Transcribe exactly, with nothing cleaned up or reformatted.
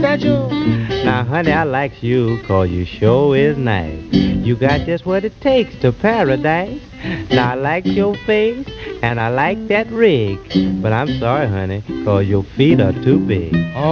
Satchel. Now, honey, I likes you 'cause you sure is nice. You got just what it takes to paradise. Now, I like your face and I like that rig. But I'm sorry, honey, 'cause your feet are too big. Oh.